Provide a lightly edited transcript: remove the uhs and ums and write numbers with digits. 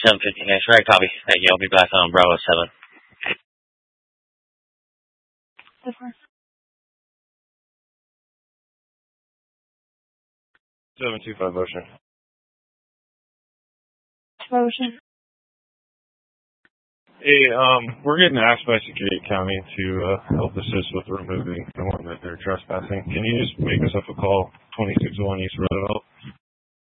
750 next. Right, copy. Thank you. I'll be back on Bravo 7. 725 Ocean. Ocean. Hey, we're getting asked by Security County to help assist with removing the one that they're trespassing. Can you just make us up a call, 2601 East Roosevelt?